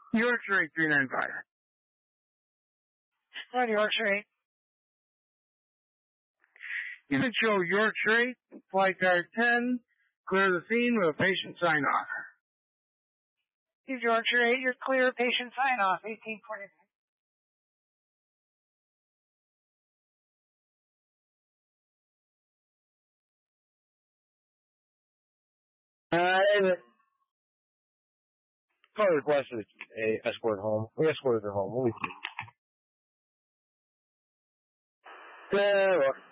Yorkshire 8395. Right, Yorkshire 8. Unit show Yorkshire 8, flight card 10, clear the scene with a patient sign-off. Yorkshire 8, you're clear, patient sign-off, 1849. Call requested a escort home. We escorted her home. We'll leave.